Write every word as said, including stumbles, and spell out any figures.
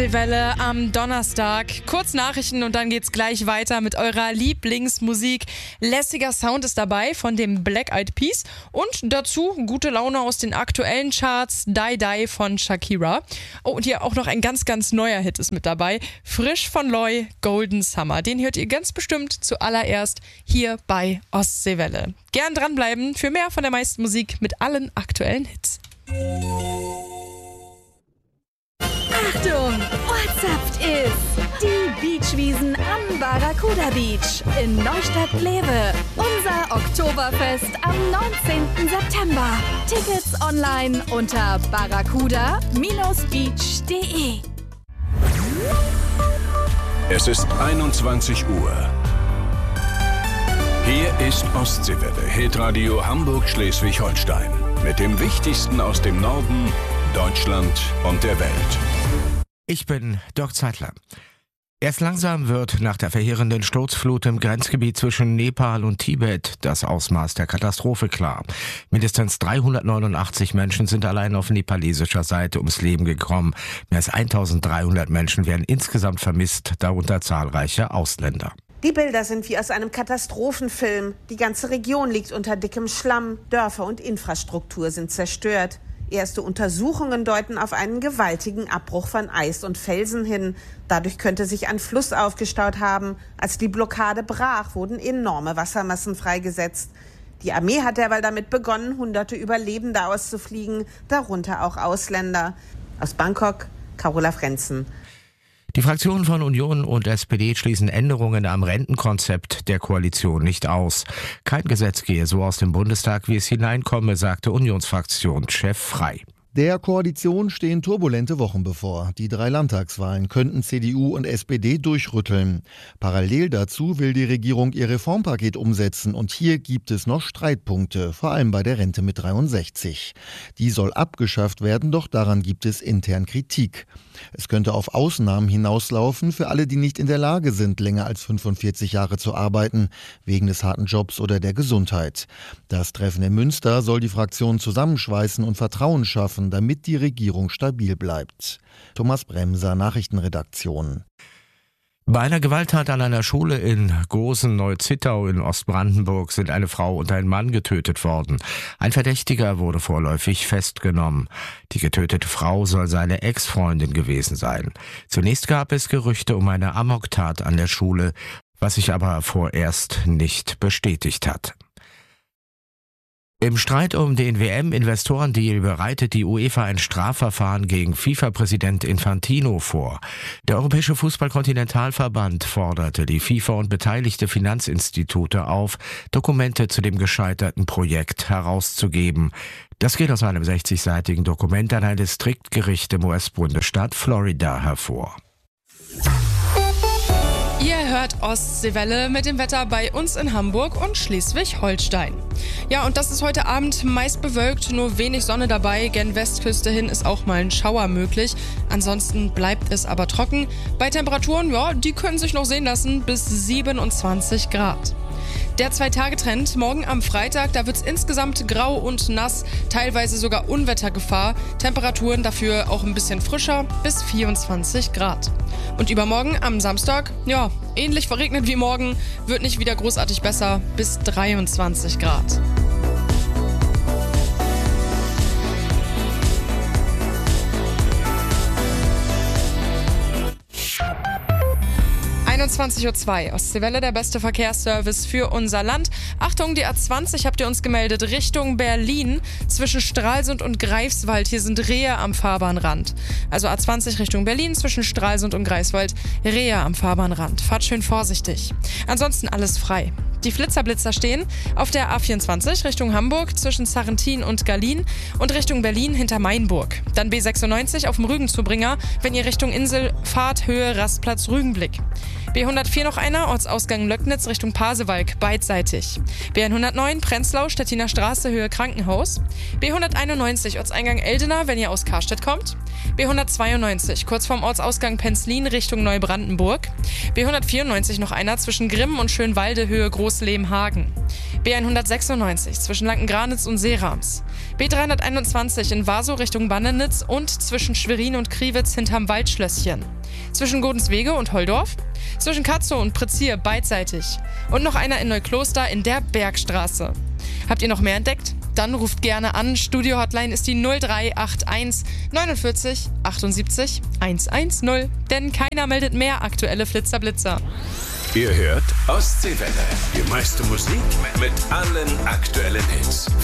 Welle am Donnerstag. Kurz Nachrichten und dann geht's gleich weiter mit eurer Lieblingsmusik. Lässiger Sound ist dabei von dem Black Eyed Peas und dazu gute Laune aus den aktuellen Charts. Die Die von Shakira. Oh, und hier auch noch ein ganz, ganz neuer Hit ist mit dabei. Frisch von Loy, Golden Summer. Den hört ihr ganz bestimmt zuallererst hier bei Ostseewelle. Gern dranbleiben für mehr von der meisten Musik mit allen aktuellen Hits. Achtung, Ortsaft ist die Beachwiesen am Barracuda Beach in Neustadt-Glewe. Unser Oktoberfest am neunzehnten September. Tickets online unter barracuda Bindestrich beach punkt de. Es ist einundzwanzig Uhr. Hier ist Ostseewelle, Hitradio Hamburg-Schleswig-Holstein. Mit dem Wichtigsten aus dem Norden, Deutschland und der Welt. Ich bin Dirk Zeitler. Erst langsam wird nach der verheerenden Sturzflut im Grenzgebiet zwischen Nepal und Tibet das Ausmaß der Katastrophe klar. Mindestens dreihundertneunundachtzig Menschen sind allein auf nepalesischer Seite ums Leben gekommen. Mehr als eintausenddreihundert Menschen werden insgesamt vermisst, darunter zahlreiche Ausländer. Die Bilder sind wie aus einem Katastrophenfilm. Die ganze Region liegt unter dickem Schlamm. Dörfer und Infrastruktur sind zerstört. Erste Untersuchungen deuten auf einen gewaltigen Abbruch von Eis und Felsen hin. Dadurch könnte sich ein Fluss aufgestaut haben. Als die Blockade brach, wurden enorme Wassermassen freigesetzt. Die Armee hat derweil damit begonnen, hunderte Überlebende auszufliegen, darunter auch Ausländer. Aus Bangkok, Carola Frenzen. Die Fraktionen von Union und S P D schließen Änderungen am Rentenkonzept der Koalition nicht aus. Kein Gesetz gehe so aus dem Bundestag, wie es hineinkomme, sagte Unionsfraktionschef Frey. Der Koalition stehen turbulente Wochen bevor. Die drei Landtagswahlen könnten C D U und S P D durchrütteln. Parallel dazu will die Regierung ihr Reformpaket umsetzen und hier gibt es noch Streitpunkte, vor allem bei der Rente mit dreiundsechzig. Die soll abgeschafft werden, doch daran gibt es intern Kritik. Es könnte auf Ausnahmen hinauslaufen für alle, die nicht in der Lage sind, länger als fünfundvierzig Jahre zu arbeiten, wegen des harten Jobs oder der Gesundheit. Das Treffen in Münster soll die Fraktionen zusammenschweißen und Vertrauen schaffen, damit die Regierung stabil bleibt. Thomas Bremser, Nachrichtenredaktion. Bei einer Gewalttat an einer Schule in Gosen-Neuzittau in Ostbrandenburg sind eine Frau und ein Mann getötet worden. Ein Verdächtiger wurde vorläufig festgenommen. Die getötete Frau soll seine Ex-Freundin gewesen sein. Zunächst gab es Gerüchte um eine Amoktat an der Schule, was sich aber vorerst nicht bestätigt hat. Im Streit um den W M-Investorendeal bereitet die UEFA ein Strafverfahren gegen FIFA-Präsident Infantino vor. Der Europäische Fußball-Kontinentalverband forderte die FIFA und beteiligte Finanzinstitute auf, Dokumente zu dem gescheiterten Projekt herauszugeben. Das geht aus einem sechzigseitigen Dokument an ein Distriktgericht im U S-Bundesstaat Florida hervor. Ihr hört Ostseewelle mit dem Wetter bei uns in Hamburg und Schleswig-Holstein. Ja, und das ist heute Abend meist bewölkt, nur wenig Sonne dabei. Gen Westküste hin ist auch mal ein Schauer möglich. Ansonsten bleibt es aber trocken. Bei Temperaturen, ja, die können sich noch sehen lassen, bis siebenundzwanzig Grad. Der Zwei-Tage-Trend, morgen am Freitag, da wird es insgesamt grau und nass, teilweise sogar Unwettergefahr. Temperaturen dafür auch ein bisschen frischer, bis vierundzwanzig Grad. Und übermorgen am Samstag, ja, ähnlich verregnet wie morgen, wird nicht wieder großartig besser, bis dreiundzwanzig Grad. einundzwanzig Uhr zwei, Ostseewelle, der beste Verkehrsservice für unser Land. Achtung, die A zwanzig habt ihr uns gemeldet, Richtung Berlin, zwischen Stralsund und Greifswald. Hier sind Rehe am Fahrbahnrand. Also A zwanzig Richtung Berlin, zwischen Stralsund und Greifswald, Rehe am Fahrbahnrand. Fahrt schön vorsichtig. Ansonsten alles frei. Die Flitzerblitzer stehen auf der A vierundzwanzig Richtung Hamburg zwischen Sarrentin und Gallien und Richtung Berlin hinter Mainburg. Dann B sechsundneunzig auf dem Rügenzubringer, wenn ihr Richtung Insel fahrt, Höhe Rastplatz Rügenblick. B hundertvier noch einer, Ortsausgang Löcknitz Richtung Pasewalk, beidseitig. B hundertneun Prenzlau, Stettiner Straße, Höhe Krankenhaus. B hunderteinundneunzig, Ortseingang Eldena, wenn ihr aus Karstedt kommt. B hundertzweiundneunzig, kurz vorm Ortsausgang Penzlin Richtung Neubrandenburg. B hundertvierundneunzig noch einer zwischen Grimmen und Schönwalde, Höhe Großlehmhagen. B hundertsechsundneunzig zwischen Lankengranitz und Seerams. B dreihunderteinundzwanzig in Warsow Richtung Bannenitz und zwischen Schwerin und Kriwitz hinterm Waldschlösschen. Zwischen Godenswege und Holdorf. Zwischen Katzow und Prezier beidseitig. Und noch einer in Neukloster in der Bergstraße. Habt ihr noch mehr entdeckt? Dann ruft gerne an. Studio-Hotline ist die null drei acht eins neunundvierzig achtundsiebzig hundertzehn. Denn keiner meldet mehr aktuelle Flitzer-Blitzer. Ihr hört Ostseewelle. Die meiste Musik mit allen aktuellen Hits.